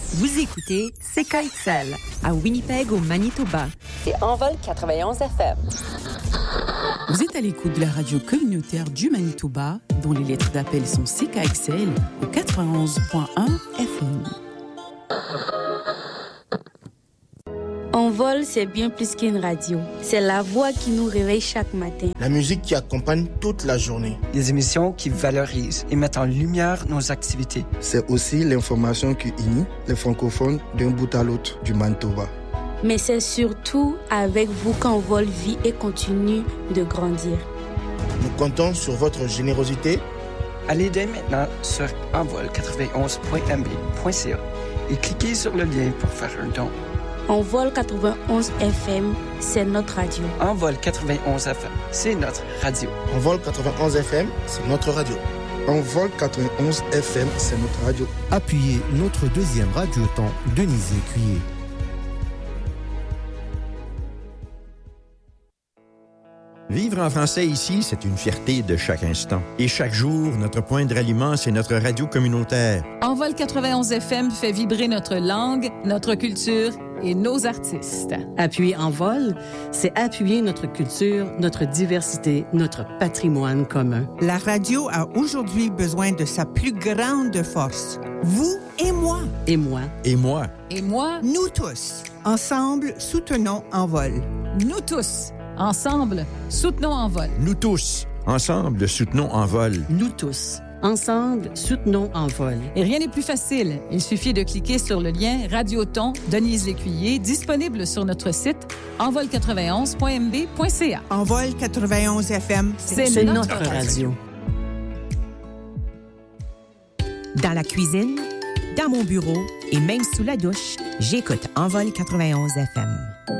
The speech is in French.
Vous écoutez CKXL à Winnipeg au Manitoba. C'est Envol 91 FM. Vous êtes à l'écoute de la radio communautaire du Manitoba, dont les lettres d'appel sont CKXL au 91.1 FM. Envol, c'est bien plus qu'une radio. C'est la voix qui nous réveille chaque matin. La musique qui accompagne toute la journée. Des émissions qui valorisent et mettent en lumière nos activités. C'est aussi l'information qui unit les francophones d'un bout à l'autre du Manitoba. Mais c'est surtout avec vous qu'Envol vit et continue de grandir. Nous comptons sur votre générosité. Allez dès maintenant sur envol91.mb.ca et cliquez sur le lien pour faire un don. Envol 91 FM, c'est notre radio. Envol 91 FM, c'est notre radio. Envol 91 FM, c'est notre radio. Envol 91 FM, c'est notre radio. Appuyez notre deuxième radioton, Denise Lécuyer. Vivre en français ici, c'est une fierté de chaque instant. Et chaque jour, notre point de ralliement, c'est notre radio communautaire. Envol 91 FM fait vibrer notre langue, notre culture et nos artistes. Appuyer Envol, c'est appuyer notre culture, notre diversité, notre patrimoine commun. La radio a aujourd'hui besoin de sa plus grande force. Vous et moi. Et moi. Et moi. Et moi. Nous tous. Ensemble, soutenons Envol. Nous tous. Ensemble, soutenons Envol. Nous tous. Ensemble, soutenons Envol. Nous tous. Ensemble, soutenons Envol. Et rien n'est plus facile. Il suffit de cliquer sur le lien Radioton Denise Lécuyer, disponible sur notre site envol91.mb.ca. Envol 91 FM, c'est notre radio. Dans la cuisine, dans mon bureau et même sous la douche, j'écoute Envol 91 FM.